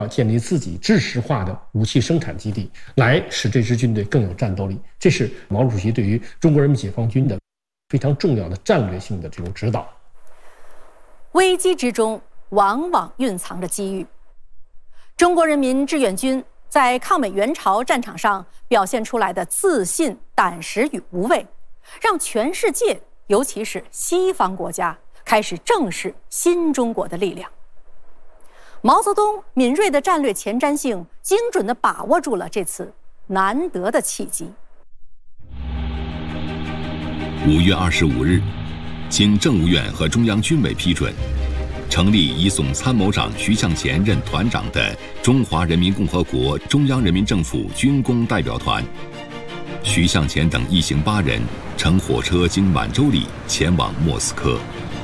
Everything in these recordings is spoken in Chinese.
建立自己制式化的武器生产基地，来使这支军队更有战斗力。这是毛主席对于中国人民解放军的非常重要的战略性的这种指导。 危机之中往往蕴藏着机遇。中国人民志愿军在抗美援朝战场上表现出来的自信、胆识与无畏，让全世界，尤其是西方国家开始正视新中国的力量。毛泽东敏锐的战略前瞻性，精准地把握住了这次难得的契机。 5月25日，经政务院和中央军委批准，成立以总参谋长徐向前任团长的中华人民共和国中央人民政府军工代表团。徐向前等一行8人乘火车经满洲里前往莫斯科。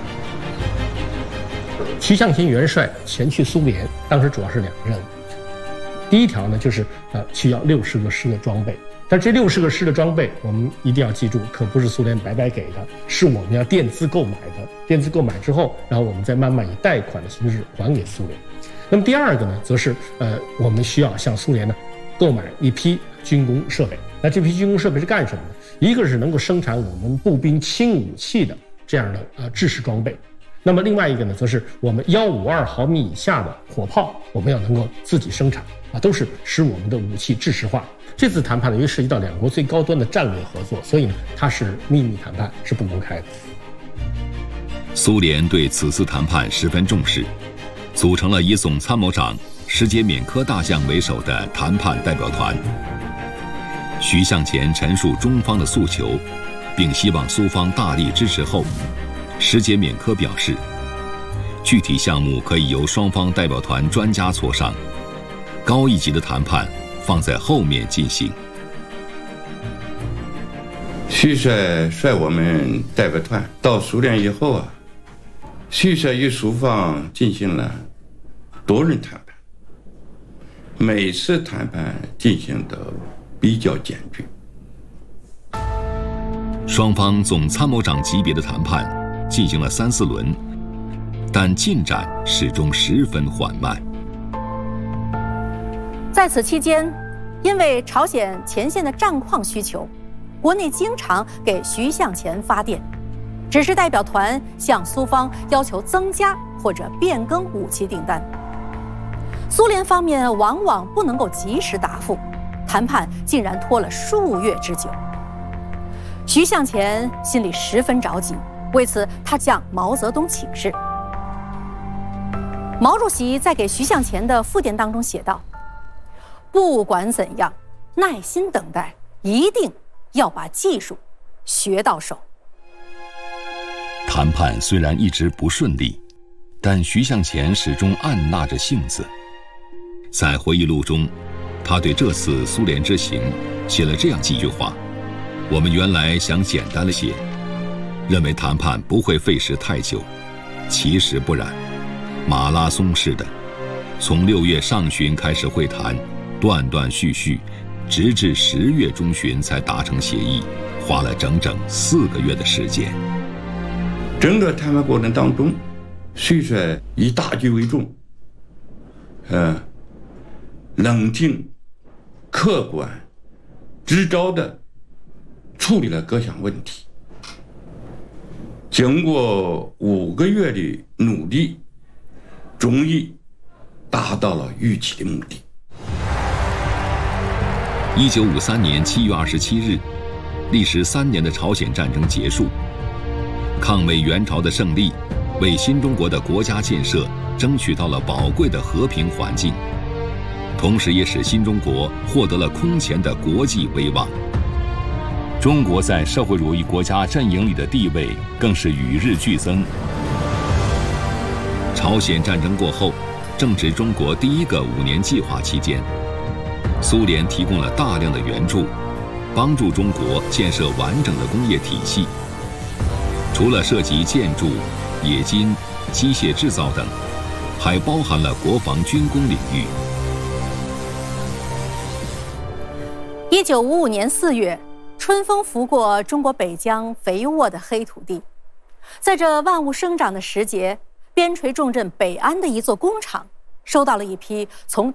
徐向前元帅前去苏联，当时主要是2个任务。第一条呢，就是需要60个师的装备，但这60个师的装备，我们一定要记住，可不是苏联白白给的，是我们要垫资购买的。垫资购买之后，然后我们再慢慢以贷款的形式还给苏联。那么第二个呢，则是我们需要向苏联呢购买一批军工设备。那这批军工设备是干什么的？一个是能够生产我们步兵轻武器的这样的制式装备。那么另外一个呢，则是我们152毫米以下的火炮，我们要能够自己生产都是使我们的武器制式化。这次谈判呢，因为涉及到2国最高端的战略合作，所以呢，它是秘密谈判，是不公开的。 苏联对此次谈判十分重视，组成了以总参谋长石杰敏科大将为首的谈判代表团。徐向前陈述中方的诉求，并希望苏方大力支持后，石杰敏科表示，具体项目可以由双方代表团专家磋商，高一级的谈判放在后面进行。 徐帅率我们代表团到苏联以后徐帅与苏方进行了多轮谈判，每次谈判进行的比较艰巨。 双方总参谋长级别的谈判进行了3、4轮，但进展始终十分缓慢。 在此期间，因为朝鲜前线的战况需求，国内经常给徐向前发电，指示代表团向苏方要求增加或者变更武器订单。苏联方面往往不能够及时答复，谈判竟然拖了数月之久。徐向前心里十分着急，为此他向毛泽东请示。毛主席在给徐向前的复电当中写道：不管怎样，耐心等待，一定要把技术学到手。 谈判虽然一直不顺利，但徐向前始终按捺着性子。在回忆录中，他对这次苏联之行写了这样几句话：我们原来想简单了些，认为谈判不会费时太久，其实不然，马拉松式的，从6月上旬开始会谈，断断续续，直至10月中旬才达成协议，花了整整4个月的时间。 整个谈判过程当中，徐帅以大局为重，冷静、客观、支招的处理了各项问题。经过5个月的努力，终于达到了预期的目的。 1953年7月27日，历时3年的朝鲜战争结束。抗美援朝的胜利，为新中国的国家建设争取到了宝贵的和平环境，同时也使新中国获得了空前的国际威望。中国在社会主义国家阵营里的地位更是与日俱增。朝鲜战争过后，正值中国第1个5年计划期间，苏联提供了大量的援助，帮助中国建设完整的工业体系。除了涉及建筑、冶金、机械制造等，还包含了国防军工领域。 1955年4月，春风拂过中国北疆肥沃的黑土地，在这万物生长的时节，边陲重镇北安的一座工厂收到了一批从